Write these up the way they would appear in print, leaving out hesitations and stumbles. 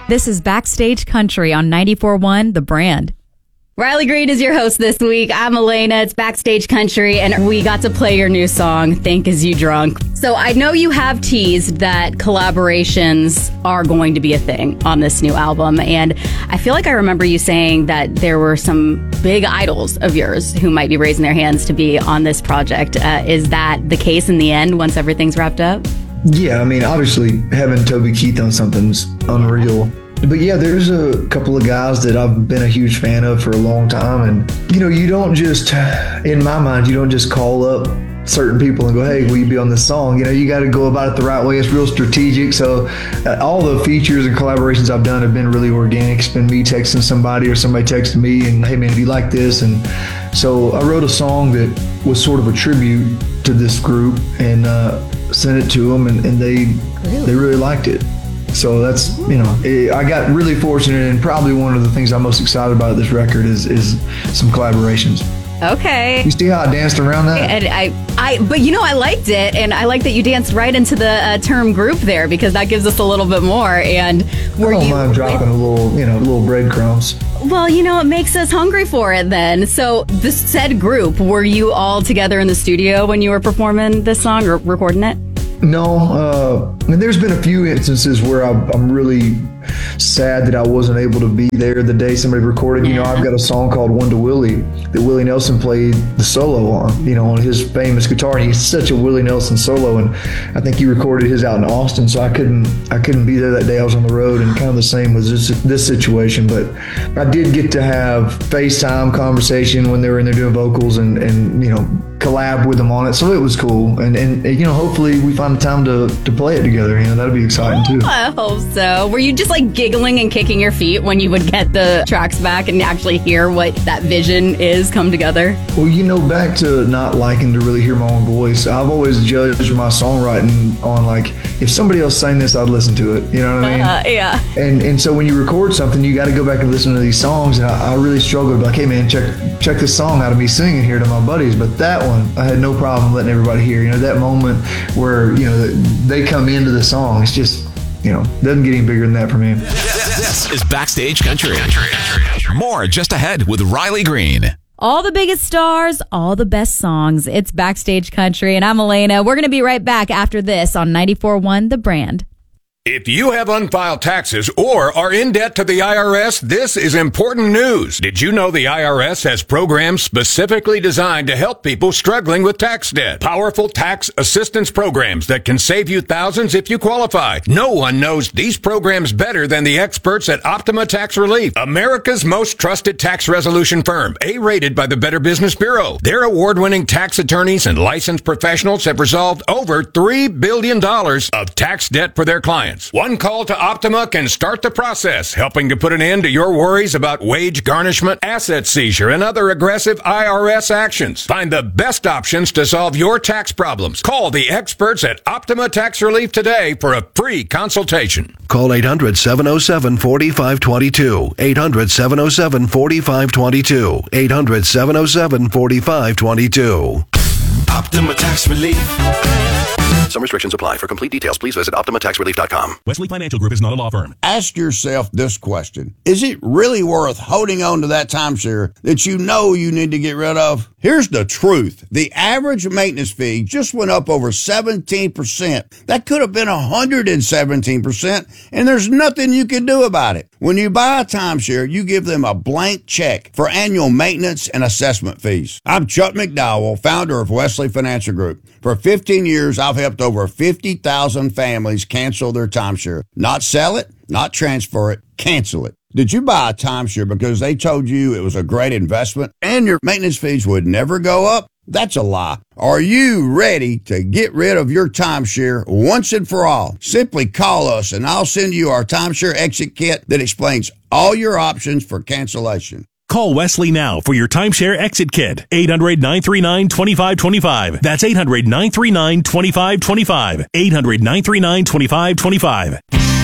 This is Backstage Country on 94.1 The Brand. Riley Green is your host this week. I'm Elena. It's Backstage Country, and we got to play your new song, Think Is You Drunk. So I know you have teased that collaborations are going to be a thing on this new album, and I feel like I remember you saying that there were some big idols of yours who might be raising their hands to be on this project. Is that the case in the end once everything's wrapped up? Yeah, I mean, obviously having Toby Keith on something's unreal. But yeah, there's a couple of guys that I've been a huge fan of for a long time. And, you don't just, in my mind, you don't just call up certain people and go, hey, will you be on this song? You got to go about it the right way. It's real strategic. So all the features and collaborations I've done have been really organic. It's been me texting somebody or somebody texting me and, hey, man, do you like this? And so I wrote a song that was sort of a tribute to this group and sent it to them, and they really liked it. So that's, I got really fortunate, and probably one of the things I'm most excited about this record is some collaborations. Okay. You see how I danced around that? And I liked it, and I like that you danced right into the term group there, because that gives us a little bit more. And I don't mind dropping a little breadcrumbs. Well, it makes us hungry for it then. So the said group, were you all together in the studio when you were performing this song or recording it? No, and there's been a few instances where I'm really sad that I wasn't able to be there the day somebody recorded. I've got a song called One to Willie that Willie Nelson played the solo on, on his famous guitar. And he's such a Willie Nelson solo, and I think he recorded his out in Austin, so I couldn't be there that day. I was on the road, and kind of the same was this situation. But I did get to have FaceTime conversation when they were in there doing vocals and collab with them on it, so it was cool. And hopefully we find the time to play it together. That'd be exciting too. I hope so. Were you just like giggling and kicking your feet when you would get the tracks back and actually hear what that vision is come together? Well, back to not liking to really hear my own voice, I've always judged my songwriting on, like, if somebody else sang this, I'd listen to it. You know what I mean? Yeah. And so when you record something, you got to go back and listen to these songs. And I really struggled to be like, hey man, check this song out of me singing here to my buddies. But that one, I had no problem letting everybody hear. That moment where they come into the song, it's just, doesn't get any bigger than that for me. This is Backstage Country. More just ahead with Riley Green. All the biggest stars, all the best songs. It's Backstage Country, and I'm Elena. We're going to be right back after this on 94.1 The Brand. If you have unfiled taxes or are in debt to the IRS, this is important news. Did you know the IRS has programs specifically designed to help people struggling with tax debt? Powerful tax assistance programs that can save you thousands if you qualify. No one knows these programs better than the experts at Optima Tax Relief, America's most trusted tax resolution firm, A-rated by the Better Business Bureau. Their award-winning tax attorneys and licensed professionals have resolved over $3 billion of tax debt for their clients. One call to Optima can start the process, helping to put an end to your worries about wage garnishment, asset seizure, and other aggressive IRS actions. Find the best options to solve your tax problems. Call the experts at Optima Tax Relief today for a free consultation. Call 800-707-4522. 800-707-4522. 800-707-4522. Optima Tax Relief. Some restrictions apply. For complete details, please visit OptimaTaxRelief.com. Wesley Financial Group is not a law firm. Ask yourself this question. Is it really worth holding on to that timeshare that you know you need to get rid of? Here's the truth. The average maintenance fee just went up over 17%. That could have been 117%, and there's nothing you can do about it. When you buy a timeshare, you give them a blank check for annual maintenance and assessment fees. I'm Chuck McDowell, founder of Wesley Financial Group. For 15 years, I've helped over 50,000 families cancel their timeshare. Not sell it, not transfer it, cancel it. Did you buy a timeshare because they told you it was a great investment and your maintenance fees would never go up? That's a lie. Are you ready to get rid of your timeshare once and for all? Simply call us and I'll send you our timeshare exit kit that explains all your options for cancellation. Call Wesley now for your timeshare exit kit. 800-939-2525. That's 800-939-2525. 800-939-2525.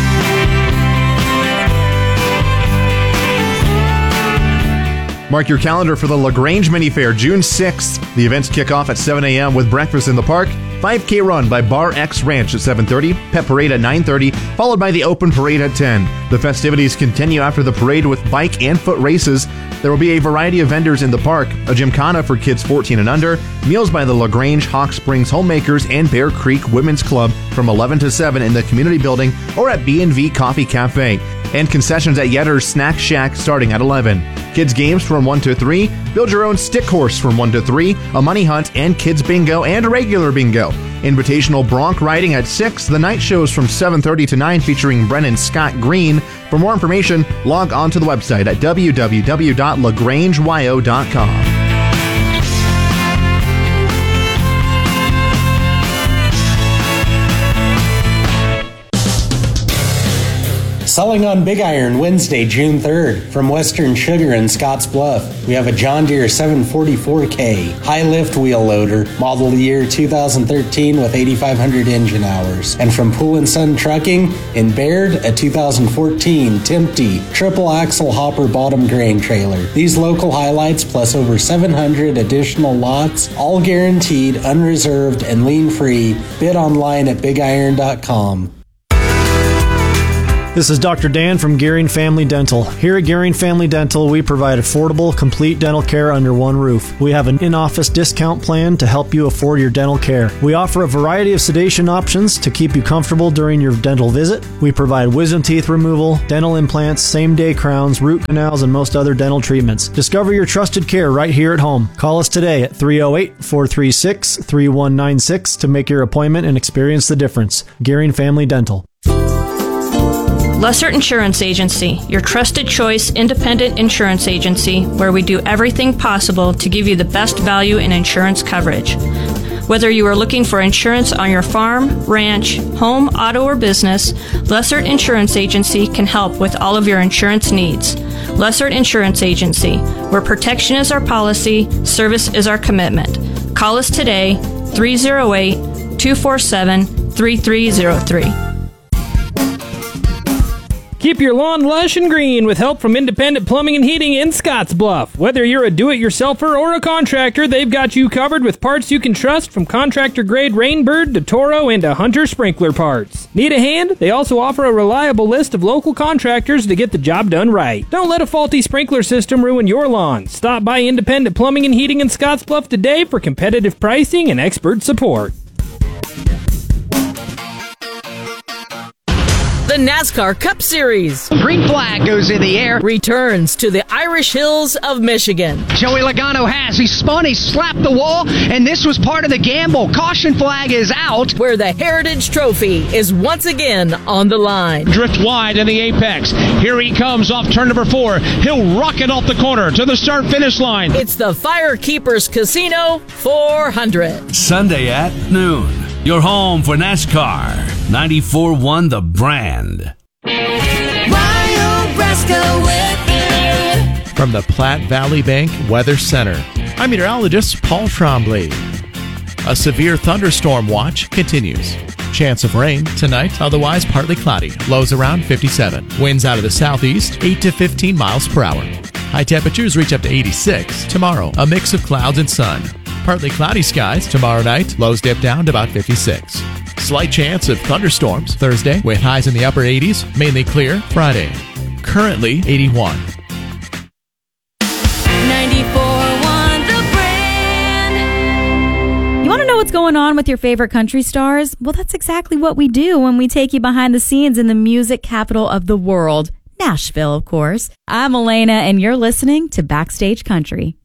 Mark your calendar for the LaGrange Mini Fair, June 6th. The events kick off at 7 a.m. with breakfast in the park. 5K run by Bar X Ranch at 7:30, pet parade at 9:30, followed by the open parade at 10. The festivities continue after the parade with bike and foot races. There will be a variety of vendors in the park, a gymkhana for kids 14 and under, meals by the LaGrange Hawk Springs Homemakers and Bear Creek Women's Club from 11 to 7 in the community building or at B&V Coffee Cafe, and concessions at Yetter's Snack Shack starting at 11. Kids games from 1 to 3, build your own stick horse from 1 to 3, a money hunt and kids bingo and regular bingo. Invitational bronc riding at 6, the night shows from 7:30 to 9 featuring Brennan Scott Green. For more information, log on to the website at www.lagrangeyo.com. Selling on Big Iron Wednesday, June 3rd from Western Sugar in Scotts Bluff. We have a John Deere 744K high lift wheel loader, model year 2013 with 8,500 engine hours. And from Pool & Son Trucking in Baird, a 2014 Tempty triple axle hopper bottom grain trailer. These local highlights plus over 700 additional lots, all guaranteed, unreserved, and lien free. Bid online at bigiron.com. This is Dr. Dan from Gearing Family Dental. Here at Gearing Family Dental, we provide affordable, complete dental care under one roof. We have an in-office discount plan to help you afford your dental care. We offer a variety of sedation options to keep you comfortable during your dental visit. We provide wisdom teeth removal, dental implants, same-day crowns, root canals, and most other dental treatments. Discover your trusted care right here at home. Call us today at 308-436-3196 to make your appointment and experience the difference. Gearing Family Dental. Lessert Insurance Agency, your trusted choice independent insurance agency where we do everything possible to give you the best value in insurance coverage. Whether you are looking for insurance on your farm, ranch, home, auto, or business, Lessert Insurance Agency can help with all of your insurance needs. Lessert Insurance Agency, where protection is our policy, service is our commitment. Call us today, 308-247-3303. Keep your lawn lush and green with help from Independent Plumbing and Heating in Scotts Bluff. Whether you're a do-it-yourselfer or a contractor, they've got you covered with parts you can trust, from contractor-grade Rainbird to Toro and to Hunter sprinkler parts. Need a hand? They also offer a reliable list of local contractors to get the job done right. Don't let a faulty sprinkler system ruin your lawn. Stop by Independent Plumbing and Heating in Scotts Bluff today for competitive pricing and expert support. The NASCAR Cup Series. Green flag goes in the air. Returns to the Irish Hills of Michigan. Joey Logano has. He spun, he slapped the wall, and this was part of the gamble. Caution flag is out. Where the Heritage Trophy is once again on the line. Drift wide in the apex. Here he comes off turn number 4. He'll rocket off the corner to the start-finish line. It's the Firekeepers Casino 400. Sunday at noon. Your home for NASCAR. 94.1 The Brand. Ryan Brasco with you. From the Platte Valley Bank Weather Center, I'm meteorologist Paul Trombley. A severe thunderstorm watch continues. Chance of rain tonight, otherwise partly cloudy. Lows around 57. Winds out of the southeast, 8 to 15 miles per hour. High temperatures reach up to 86. Tomorrow, a mix of clouds and sun. Partly cloudy skies tomorrow night, lows dip down to about 56. Slight chance of thunderstorms Thursday with highs in the upper 80s, mainly clear Friday. Currently 81. 94.1 The Brand. You want to know what's going on with your favorite country stars? Well, that's exactly what we do when we take you behind the scenes in the music capital of the world, Nashville, of course. I'm Elena, and you're listening to Backstage Country.